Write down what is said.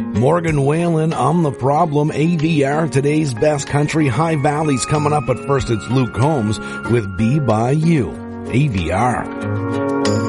Morgan Whalen, I'm the Problem, AVR, today's best country. High Valley's coming up, but first it's Luke Combs with Be By You, AVR.